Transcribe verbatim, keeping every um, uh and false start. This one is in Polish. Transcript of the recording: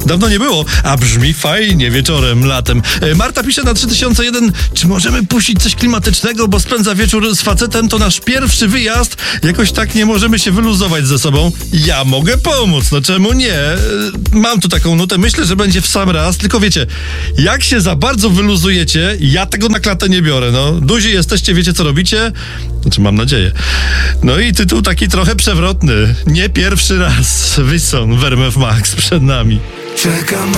Dawno nie było, a brzmi fajnie wieczorem, latem. E, Marta pisze na trzy tysiące jeden, czy możemy puścić coś klimatycznego, bo spędza wieczór z facetem, to nasz pierwszy wyjazd, jakoś tak nie możemy się wyluzować ze sobą. Ja mogę pomóc, no czemu nie? E, mam tu taką nutę, myślę, że będzie w sam raz, tylko wiecie, jak się za bardzo wyluzujecie, ja tego na klatę nie biorę, no. Duzi jesteście, wiecie co robicie? Znaczy, mam nadzieję. No i tytuł taki trochę przewrotny. Nie pierwszy raz. Wyson, W R M F Max przed nami. Czekam.